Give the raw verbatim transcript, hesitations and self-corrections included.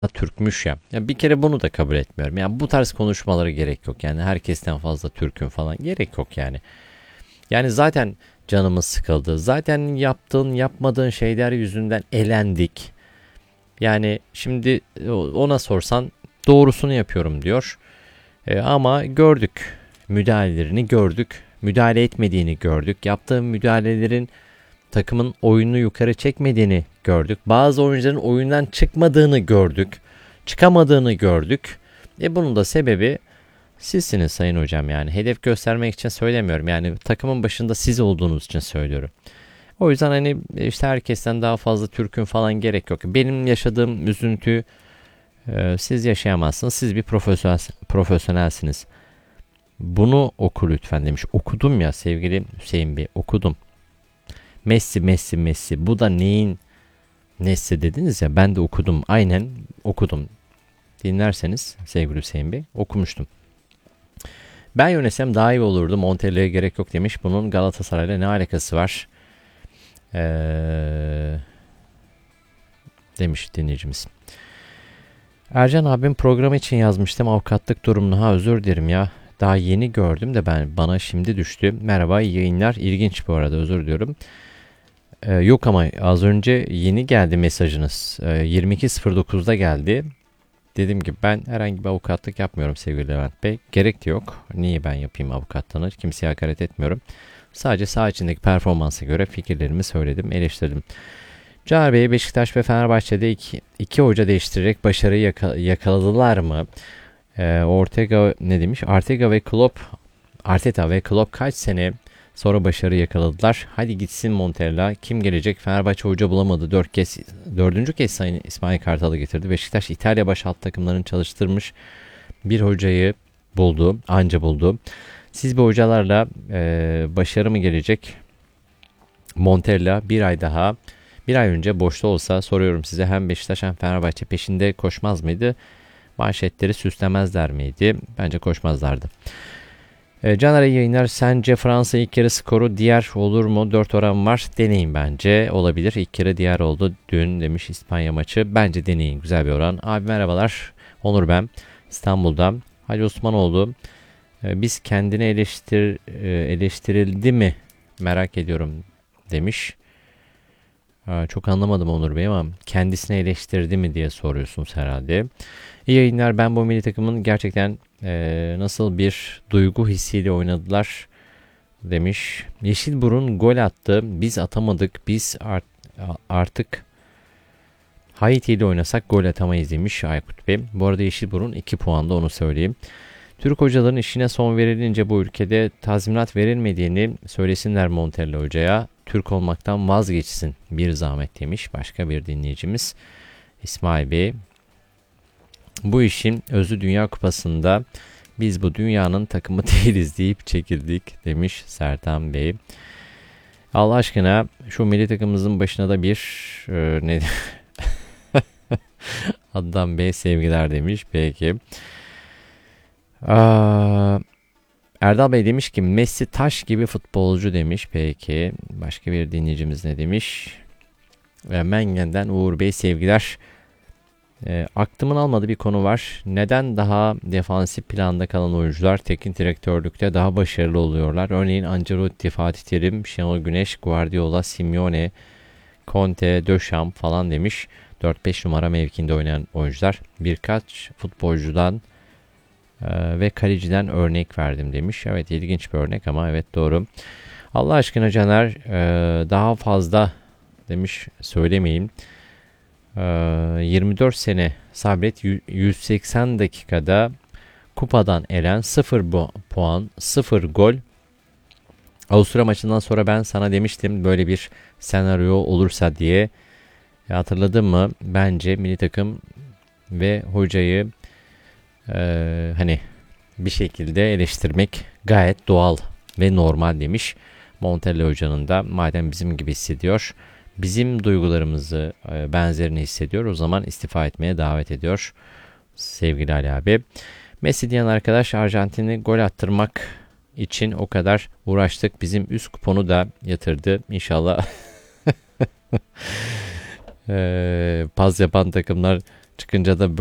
Türkmüş ya. Ya bir kere bunu da kabul etmiyorum. Yani bu tarz konuşmalara gerek yok. Yani herkesten fazla Türk'üm falan gerek yok yani. Yani zaten canımız sıkıldı. Zaten yaptığın yapmadığın şeyler yüzünden elendik. Yani şimdi ona sorsan doğrusunu yapıyorum diyor. E, ama gördük. Müdahalelerini gördük. Müdahale etmediğini gördük. Yaptığı müdahalelerin takımın oyunu yukarı çekmediğini gördük. Bazı oyuncuların oyundan çıkmadığını gördük. Çıkamadığını gördük. E bunun da sebebi sizsiniz sayın hocam yani. Hedef göstermek için söylemiyorum. Yani takımın başında siz olduğunuz için söylüyorum. O yüzden hani işte herkesten daha fazla Türk'ün falan gerek yok. Benim yaşadığım üzüntü e, siz yaşayamazsınız. Siz bir profesyonel, profesyonelsiniz. Bunu oku lütfen demiş. Okudum ya sevgili Hüseyin Bey, okudum. Messi Messi Messi. Bu da neyin nesi dediniz ya, ben de okudum. Aynen okudum. Dinlerseniz sevgili Hüseyin Bey, okumuştum. Ben yönetsem daha iyi olurdu. Montella'ya gerek yok demiş. Bunun Galatasaray'la ne alakası var? Ee, demiş dinleyicimiz. Ercan abim program için yazmıştım. Avukatlık durumunu. Ha özür dilerim ya. Daha yeni gördüm de ben bana şimdi düştü. Merhaba, iyi yayınlar. İlginç bu arada, özür diliyorum. Ee, yok ama az önce yeni geldi mesajınız. Ee, yirmi iki sıfır dokuzda geldi. Dediğim gibi ben herhangi bir avukatlık yapmıyorum sevgili Levent Bey. Gerek de yok. Niye ben yapayım avukatlığını? Kimseye hakaret etmiyorum. Sadece saha içindeki performansa göre fikirlerimi söyledim, eleştirdim. Caner Bey, Beşiktaş ve Fenerbahçe'de iki, iki hoca değiştirerek başarıyı yaka, yakaladılar mı? Ee, Ortega ne demiş? Arteta ve Klopp, Arteta ve Klopp kaç sene sonra başarı yakaladılar? Hadi gitsin Montella. Kim gelecek? Fenerbahçe hoca bulamadı. Dört kez, dördüncü kez Sayın İsmail Kartal'ı getirdi. Beşiktaş İtalya baş alt takımlarını çalıştırmış bir hocayı buldu. Anca buldu. Siz bu hocalarla e, başarı mı gelecek? Montella bir ay daha, bir ay önce boşta olsa soruyorum size, hem Beşiktaş hem Fenerbahçe peşinde koşmaz mıydı? Manşetleri süslemezler miydi? Bence koşmazlardı. E, Caner yayınlar, sence Fransa ilk yarı skoru diğer olur mu? dört oran var. Deneyin bence. Olabilir. İlk yarı diğer oldu dün demiş İspanya maçı. Bence deneyin. Güzel bir oran. Abi merhabalar. Onur ben. İstanbul'da. Halil Osmanoğlu. E, biz kendini eleştir, e, eleştirildi mi? Merak ediyorum demiş. E, çok anlamadım Onur Bey ama kendisini eleştirdi mi diye soruyorsunuz herhalde. İyi yayınlar. Ben bu milli takımın gerçekten e, nasıl bir duygu hissiyle oynadılar demiş. Yeşilburun gol attı. Biz atamadık. Biz art, artık Haiti ile oynasak gol atamayız demiş Aykut Bey. Bu arada Yeşilburun iki puanda, onu söyleyeyim. Türk hocaların işine son verilince bu ülkede tazminat verilmediğini söylesinler Montella hocaya. Türk olmaktan vazgeçsin bir zahmet demiş başka bir dinleyicimiz. İsmail Bey. Bu işin özü Dünya Kupası'nda biz bu dünyanın takımı değiliz deyip çekildik demiş Sertan Bey. Allah aşkına şu milli takımımızın başına da bir e, ne Adnan Bey sevgiler demiş. Peki. Aa, Erdal Bey demiş ki Messi taş gibi futbolcu demiş. Peki. Başka bir dinleyicimiz ne demiş? Ve Mengen'den Uğur Bey sevgiler. E, aklımın almadığı bir konu var. Neden daha defansif planda kalan oyuncular teknik direktörlükte daha başarılı oluyorlar? Örneğin Ancelotti, Fatih Terim, Şenol Güneş, Guardiola, Simeone, Conte, Döşam falan demiş. dört beş numara mevkinde oynayan oyuncular. Birkaç futbolcudan e, ve kaleciden örnek verdim demiş. Evet, ilginç bir örnek ama evet, doğru. Allah aşkına Caner, e, daha fazla demiş söylemeyin. yirmi dört sene sabret, yüz seksen dakikada kupadan elen, sıfır puan, sıfır gol. Avusturya maçından sonra ben sana demiştim böyle bir senaryo olursa diye. Hatırladın mı? Bence milli takım ve hocayı e, hani bir şekilde eleştirmek gayet doğal ve normal demiş. Montella hocanın da madem bizim gibi hissediyor, bizim duygularımızı e, benzerini hissediyor, o zaman istifa etmeye davet ediyor sevgili Ali abi. Messi diyen arkadaş, Arjantin'i gol attırmak için o kadar uğraştık. Bizim üst kuponu da yatırdı. İnşallah e, paz yapan takımlar Çıkınca da